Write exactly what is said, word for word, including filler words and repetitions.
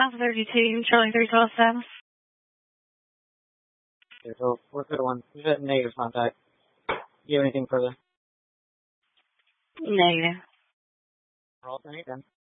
Alpha thirty-two, Charlie three twelve status. Okay, so we're good one. We've had negative contact. Do you have anything further? Negative. We're all right then.